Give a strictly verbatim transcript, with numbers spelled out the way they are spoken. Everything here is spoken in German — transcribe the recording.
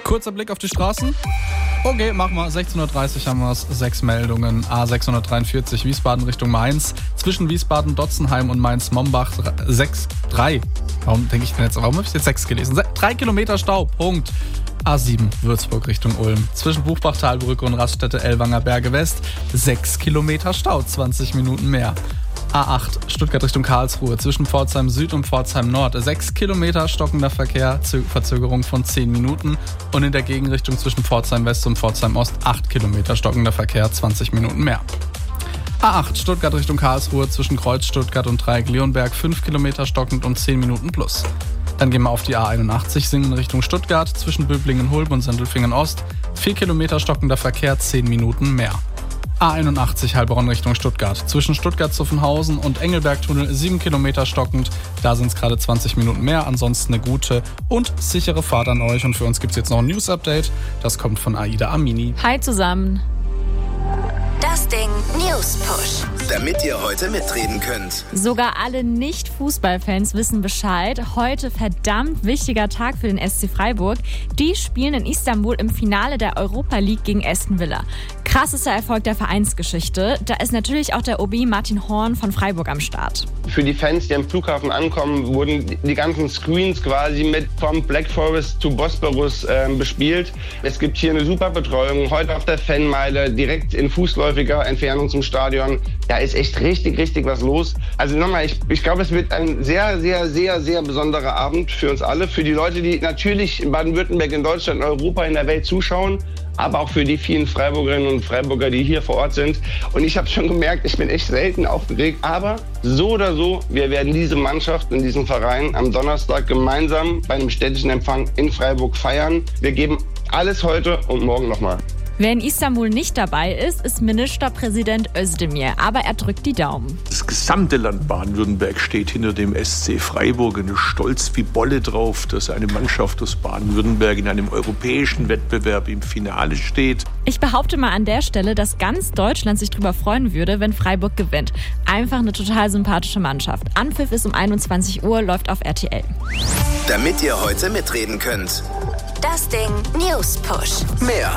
Kurzer Blick auf die Straßen. Okay, machen wir. sechzehn Uhr dreißig haben wir es. Sechs Meldungen. A sechshundertdreiundvierzig Wiesbaden Richtung Mainz. Zwischen Wiesbaden-Dotzenheim und Mainz-Mombach sechs drei. Warum denke ich denn jetzt? Warum habe ich jetzt sechs gelesen? Se- drei Kilometer Stau. Punkt. A sieben Würzburg Richtung Ulm. Zwischen Buchbach-Talbrücke und Raststätte Ellwanger Berge West sechs Kilometer Stau. zwanzig Minuten mehr. A acht Stuttgart Richtung Karlsruhe. Zwischen Pforzheim Süd und Pforzheim Nord sechs Kilometer stockender Verkehr, Zö- Verzögerung von zehn Minuten. Und in der Gegenrichtung zwischen Pforzheim West und Pforzheim Ost acht Kilometer stockender Verkehr, zwanzig Minuten mehr. A acht Stuttgart Richtung Karlsruhe. Zwischen Kreuz Stuttgart und Dreieck Leonberg fünf Kilometer stockend und zehn Minuten plus. Dann gehen wir auf die A einundachtzig Singen Richtung Stuttgart. Zwischen Böblingen-Hulb und Sindelfingen Ost vier Kilometer stockender Verkehr, zehn Minuten mehr. A einundachtzig Heilbronn Richtung Stuttgart. Zwischen Stuttgart-Zuffenhausen und Engelbergtunnel sieben Kilometer stockend. Da sind es gerade zwanzig Minuten mehr. Ansonsten eine gute und sichere Fahrt an euch. Und für uns gibt es jetzt noch ein News-Update. Das kommt von Aida Amini. Hi zusammen. Das Ding News Push. Damit ihr heute mitreden könnt. Sogar alle Nicht-Fußballfans wissen Bescheid. Heute verdammt wichtiger Tag für den S C Freiburg. Die spielen in Istanbul im Finale der Europa League gegen Aston Villa. Krassester Erfolg der Vereinsgeschichte. Da ist natürlich auch der O B Martin Horn von Freiburg am Start. Für die Fans, die am Flughafen ankommen, wurden die ganzen Screens quasi mit vom Black Forest zu Bosporus äh, bespielt. Es gibt hier eine super Betreuung. Heute auf der Fanmeile, direkt in fußläufiger Entfernung zum Stadion. Da ist echt richtig, richtig was los. Also nochmal, ich, ich glaube, es wird ein sehr, sehr, sehr, sehr besonderer Abend für uns alle. Für die Leute, die natürlich in Baden-Württemberg, in Deutschland, in Europa, in der Welt zuschauen. Aber auch für die vielen Freiburgerinnen und Freiburger, die hier vor Ort sind. Und ich habe schon gemerkt, ich bin echt selten aufgeregt. Aber so oder so, wir werden diese Mannschaft und diesen Verein am Donnerstag gemeinsam bei einem städtischen Empfang in Freiburg feiern. Wir geben alles heute und morgen nochmal. Wer in Istanbul nicht dabei ist, ist Ministerpräsident Özdemir. Aber er drückt die Daumen. Das gesamte Land Baden-Württemberg steht hinter dem S C Freiburg und ist stolz wie Bolle drauf, dass eine Mannschaft aus Baden-Württemberg in einem europäischen Wettbewerb im Finale steht. Ich behaupte mal an der Stelle, dass ganz Deutschland sich darüber freuen würde, wenn Freiburg gewinnt. Einfach eine total sympathische Mannschaft. Anpfiff ist um einundzwanzig Uhr, läuft auf R T L. Damit ihr heute mitreden könnt. Das Ding News Push. Mehr